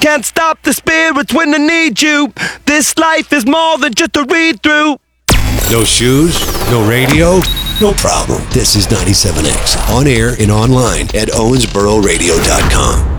can't stop the spirits when they need you. This life is more than just a read-through. No shoes? No radio? No problem. This is 97X. On air and online at owensbororadio.com.